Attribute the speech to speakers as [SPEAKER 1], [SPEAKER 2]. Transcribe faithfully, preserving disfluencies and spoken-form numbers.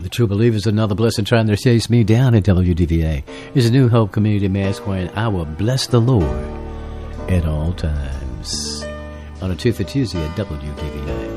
[SPEAKER 1] the true believers, another blessing trying to chase me down at W D V A. It's a New Hope Community Mass Choir, and I will bless the Lord at all times. On a Truth for Tuesday at W D V A.